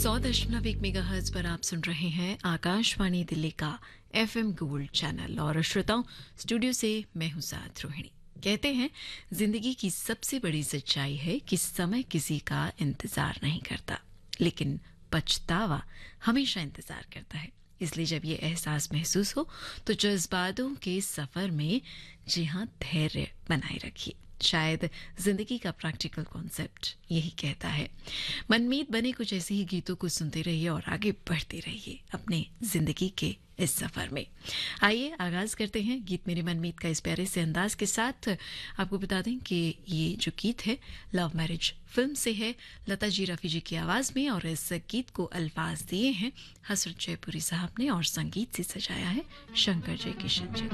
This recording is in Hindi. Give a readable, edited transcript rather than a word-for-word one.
100.1 पर आप सुन रहे हैं आकाशवाणी दिल्ली का FM गोल्ड चैनल। और श्रोताओं, स्टूडियो से मैं हूं साथ रोहिणी। कहते हैं जिंदगी की सबसे बड़ी सच्चाई है कि समय किसी का इंतजार नहीं करता, लेकिन पछतावा हमेशा इंतजार करता है। इसलिए जब ये एहसास महसूस हो तो जज्बातों के सफर में जी हाँ धैर्य बनाए रखिए। शायद जिंदगी का प्रैक्टिकल कॉन्सेप्ट यही कहता है। मनमीत बने कुछ ऐसे ही गीतों को सुनते रहिए और आगे बढ़ते रहिए अपने जिंदगी के इस सफर में। आइए आगाज करते हैं गीत मेरे मनमीत का इस प्यारे से अंदाज के साथ। आपको बता दें कि ये जो गीत है लव मैरिज फिल्म से है, लता जी रफी जी की आवाज में, और इस गीत को अल्फाज दिए हैं हसरत जयपुरी साहब ने और संगीत से सजाया है शंकर जयकिशन जी ने।